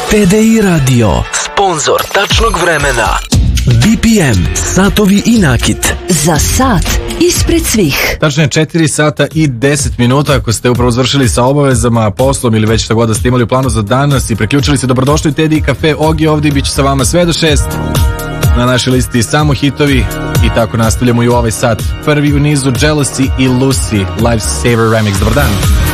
TDI Radio, sponzor tačnog vremena. BPM, satovi i nakit. Za sat ispred svih. Tačno je 4 sata i 10 minuta. Ako ste upravo završili sa obavezama, poslom ili već šta god da ste imali u planu za danas i preključili se, dobrodošli u TDI Cafe. Ogi ovdje, bit će sa vama sve do 6. Na našoj listi samo hitovi i tako nastavljamo i u ovaj sat. Prvi u nizu Jealousy i Lucy, Lifesaver Remix. Dobar dan.